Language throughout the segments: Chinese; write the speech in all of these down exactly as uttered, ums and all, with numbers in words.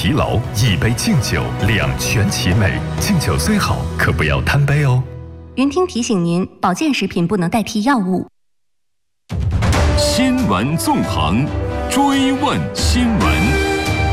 疲劳，一杯敬酒两全其美。敬酒虽好，可不要贪杯哦。 云听提醒您，保健食品不能代替药物。 新闻纵横，追问新闻。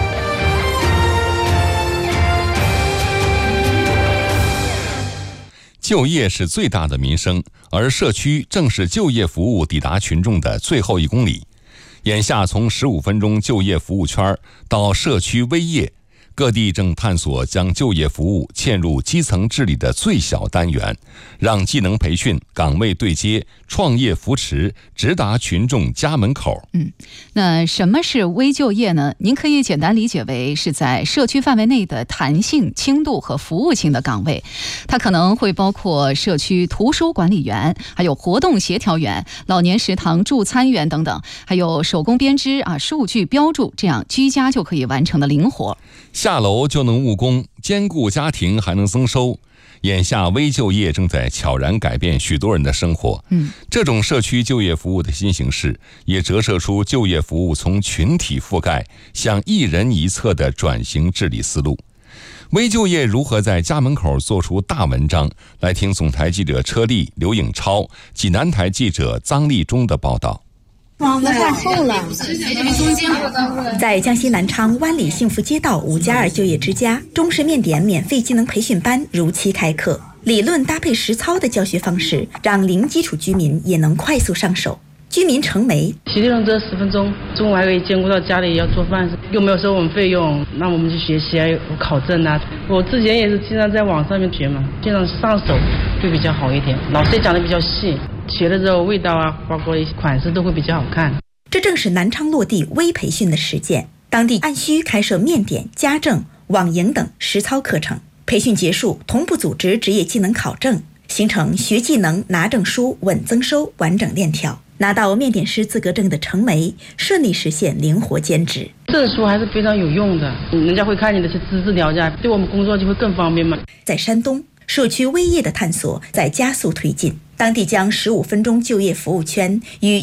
就业是最大的民生，而社区正是就业服务抵达群众的最后一公里。眼下，从十五分钟就业服务圈到社区微业，各地正探索将就业服务嵌入基层治理的最小单元，让技能培训、岗位对接、创业扶持直达群众家门口。 嗯，那什么是微就业呢？您可以简单理解为是在社区范围内的弹性、轻度和服务性的岗位，它可能会包括社区图书管理员，还有活动协调员、老年食堂助餐员等等，还有手工编织啊、数据标注这样居家就可以完成的灵活。 下楼就能务工，兼顾家庭还能增收。眼下微就业正在悄然改变许多人的生活。嗯，这种社区就业服务的新形式，也折射出就业服务从群体覆盖向一人一策的转型治理思路。微就业如何在家门口做出大文章？来听总台记者车丽、刘颖超、济南台记者张立忠的报道。 网子太厚了。在江西南昌湾里幸福街道五加二就业之家，中式面点免费技能培训班如期开课，理论搭配实操的教学方式，让零基础居民也能快速上手。居民程梅， 骑电动车十分钟，中午还可以兼顾到家里要做饭，又没有收我们费用，那我们去学习啊，有考证啊。我之前也是经常在网上面学嘛，经常上手就比较好一点，老师也讲的比较细，学了之后味道啊，包括款式都会比较好看。 这正是南昌落地微培训的实践，当地按需开设面点、家政、网营等实操课程，培训结束同步组织职业技能考证，形成学技能、拿证书、稳增收完整链条。拿到面点师资格证的程梅，顺利实现灵活兼职。 证书还是非常有用的，人家会看你的资质条件，对我们工作就会更方便嘛。 在山东，社区微业的探索在加速推进，当地将十五分钟就业服务圈与